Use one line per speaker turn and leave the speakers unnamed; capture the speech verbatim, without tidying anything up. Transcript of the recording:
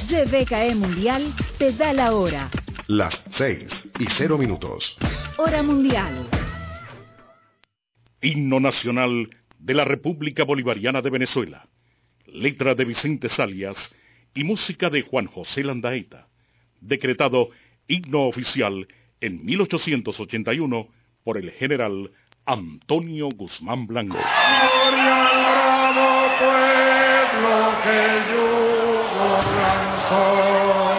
D B K E Mundial te da la hora.
Las seis y cero minutos.
Hora mundial.
Himno nacional de la República Bolivariana de Venezuela. Letra de Vicente Salias y música de Juan José Landaeta. Decretado himno oficial en mil ochocientos ochenta y uno por el general Antonio Guzmán Blanco.
Gloria al bravo pueblo que yugo lanzó.